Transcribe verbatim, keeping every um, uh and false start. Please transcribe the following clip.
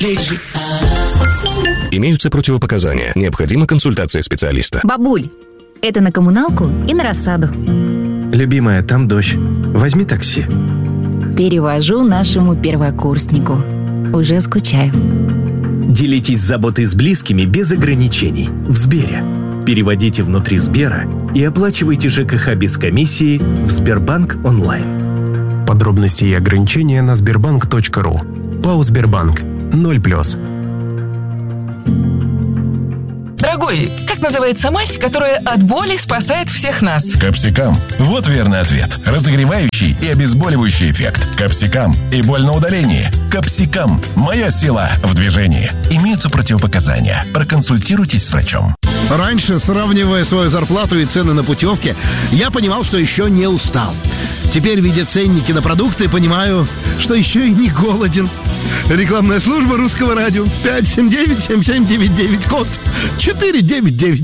Имеются противопоказания. Необходима консультация специалиста. Бабуль, это на коммуналку и на рассаду. Любимая, там дождь. Возьми такси. Перевожу нашему первокурснику. Уже скучаю. Делитесь заботой с близкими без ограничений. В Сбере. Переводите внутри Сбера и оплачивайте ЖКХ без комиссии в Сбербанк онлайн. Подробности и ограничения на сбербанк точка ру. ПАО «Сбербанк». Ноль плюс. Дорогой, как называется мазь, которая от боли спасает всех нас? Капсикам. Вот верный ответ. Разогревающий и обезболивающий эффект. Капсикам. И боль на удалении. Капсикам. Моя сила в движении. Имеются противопоказания. Проконсультируйтесь с врачом. Раньше, сравнивая свою зарплату и цены на путевки, я понимал, что еще не устал. Теперь, видя ценники на продукты, понимаю, что еще и не голоден. Рекламная служба Русского радио. пять семь девять семь семь девять девять, код четыре девять девять.